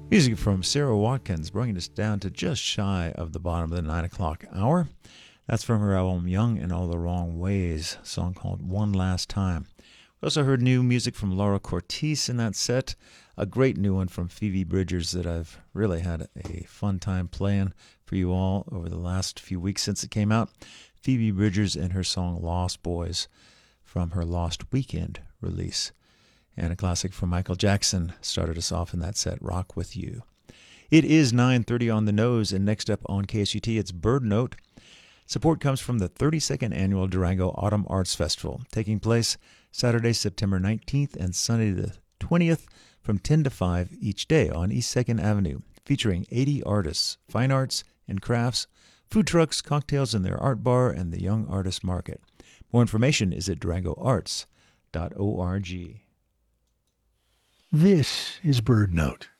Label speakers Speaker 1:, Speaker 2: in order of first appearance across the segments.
Speaker 1: Music from Sarah Watkins, bringing us down to just shy of the bottom of the 9 o'clock hour. That's from her album Young in All the Wrong Ways, a song called One Last Time. We also heard new music from Laura Cortese in that set, a great new one from Phoebe Bridgers that I've really had a fun time playing for you all over the last few weeks since it came out. Phoebe Bridgers and her song Lost Boys from her Lost Weekend release. And a classic from Michael Jackson started us off in that set, Rock With You. It is 9:30 on the nose, and next up on KSUT, it's Bird Note. Support comes from the 32nd Annual Durango Autumn Arts Festival, taking place Saturday, September 19th and Sunday the 20th from 10 to 5 each day on East 2nd Avenue, featuring 80 artists, fine arts and crafts, food trucks, cocktails in their art bar, and the Young Artist Market. More information is at durangoarts.org.
Speaker 2: This is Bird Note.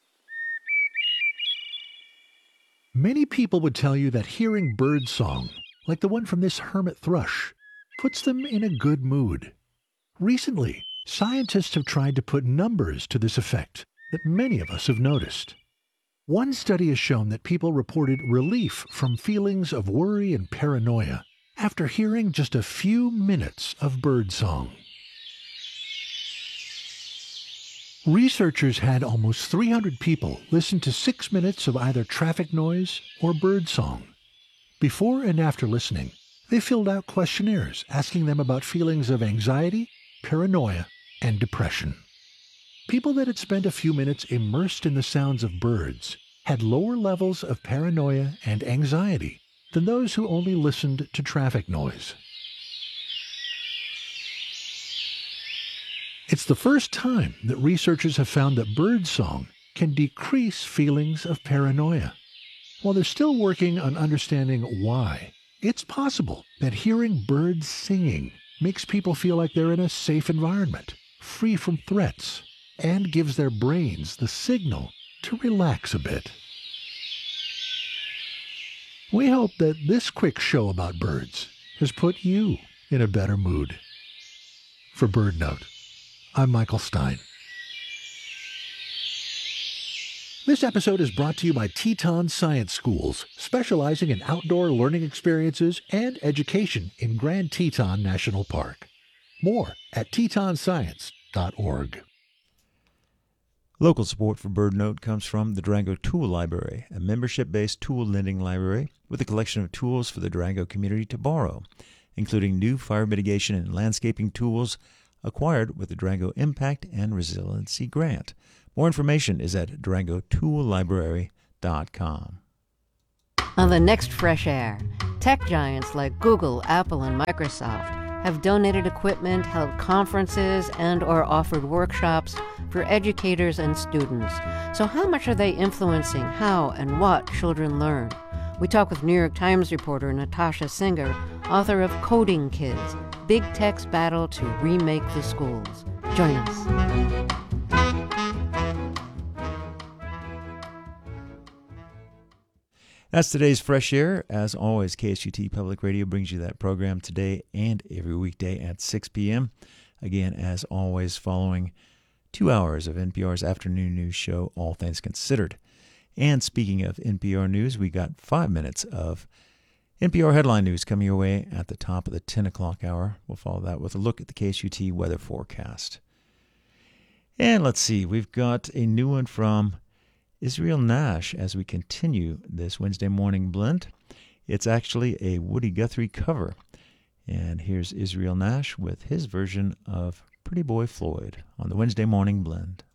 Speaker 2: Many people would tell you that hearing bird song, like the one from this hermit thrush, puts them in a good mood. Recently, scientists have tried to put numbers to this effect that many of us have noticed. One study has shown that people reported relief from feelings of worry and paranoia after hearing just a few minutes of bird song. Researchers had almost 300 people listen to 6 minutes of either traffic noise or bird song. Before and after listening, they filled out questionnaires asking them about feelings of anxiety, paranoia, and depression. People that had spent a few minutes immersed in the sounds of birds had lower levels of paranoia and anxiety than those who only listened to traffic noise. It's the first time that researchers have found that bird song can decrease feelings of paranoia. While they're still working on understanding why, it's possible that hearing birds singing makes people feel like they're in a safe environment, free from threats, and gives their brains the signal to relax a bit. We hope that this quick show about birds has put you in a better mood. For Bird Note, I'm Michael Stein. This episode is brought to you by Teton Science Schools, specializing in outdoor learning experiences and education in Grand Teton National Park. More at tetonscience.org.
Speaker 1: Local support for Bird Note comes from the Durango Tool Library, a membership-based tool lending library with a collection of tools for the Durango community to borrow, including new fire mitigation and landscaping tools acquired with the Durango Impact and Resiliency Grant. More information is at durangotoollibrary.com.
Speaker 3: On the next Fresh Air, tech giants like Google, Apple, and Microsoft have donated equipment, held conferences, and or offered workshops for educators and students. So how much are they influencing how and what children learn? We talk with New York Times reporter Natasha Singer, author of Coding Kids, Big Tech's Battle to Remake the Schools. Join us.
Speaker 1: That's today's Fresh Air. As always, KSUT Public Radio brings you that program today and every weekday at 6 p.m. Again, as always, following 2 hours of NPR's afternoon news show, All Things Considered. And speaking of NPR news, we got 5 minutes of NPR headline news coming your way at the top of the 10 o'clock hour. We'll follow that with a look at the KSUT weather forecast. And let's see, we've got a new one from Israel Nash as we continue this Wednesday morning blend. It's actually a Woody Guthrie cover. And here's Israel Nash with his version of Pretty Boy Floyd on the Wednesday morning blend.